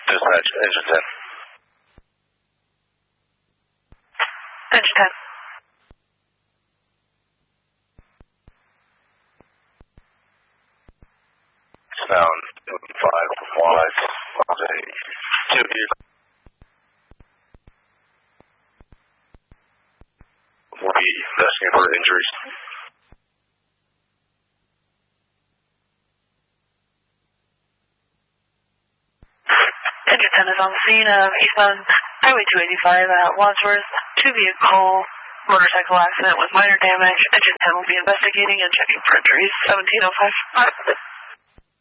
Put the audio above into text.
Dispatch, engine 10. Engine 10. Found 5 Walleyes, a 2 vehicle. We'll be investigating for injuries. Engine 10 is on the scene of eastbound Highway 285 at Wadsworth. 2-vehicle motorcycle accident with minor damage. Engine 10 will be investigating and checking for injuries. 1705.